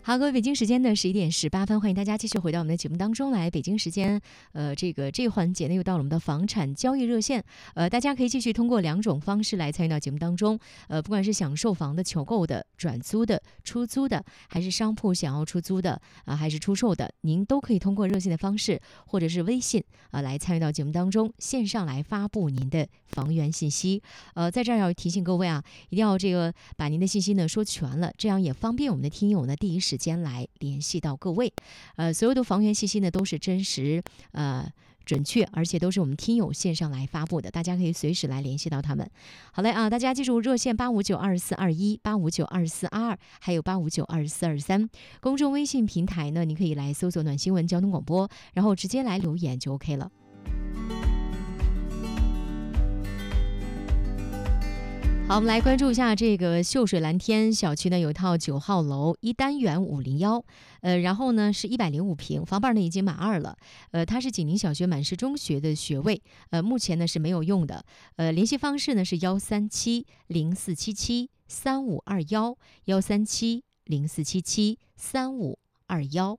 好，各位，北京时间的11点18分，欢迎大家继续回到我们的节目当中来。北京时间，这环节呢又到了我们的房产交易热线，大家可以继续通过2种方式来参与到节目当中，不管是想售房的、求购的、转租的、出租的，还是商铺想要出租的还是出售的，您都可以通过热线的方式或者是微信来参与到节目当中，线上来发布您的房源信息。在这儿要提醒各位一定要把您的信息呢说全了，这样也方便我们的听友呢第一时间来联系到各位。所有的房源信息呢都是真实准确，而且都是我们听友线上来发布的，大家可以随时来联系到他们。好嘞大家记住热线8592421、8592422，还有8592423。公众微信平台呢，你可以来搜索暖新闻交通广播，然后直接来留言就 OK 了。好，我们来关注一下这个秀水蓝天小区呢，有一套9号楼1单元501，然后呢是105平，房办呢已经满2了，它是济宁小学满师中学的学位，目前呢是没有用的，联系方式呢是13704773521 13704773521。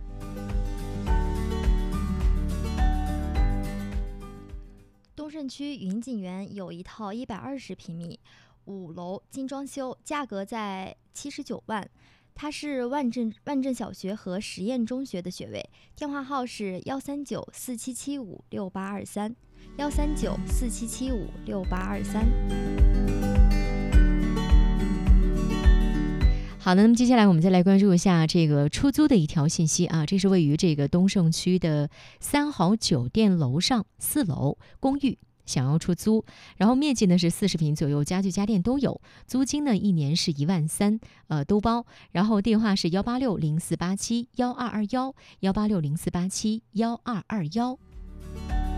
东胜区云景园有一套120平米5楼精装修，价格在79万，它是万镇小学和实验中学的学位，电话号是13947756823 13947756823。 好的，那么接下来我们再来关注一下这个出租的一条信息这是位于这个东胜区的3好酒店楼上4楼公寓，想要出租，然后面积呢是40平左右，家具家电都有，租金呢1年是13000，都包，然后电话是18604871221 18604871221。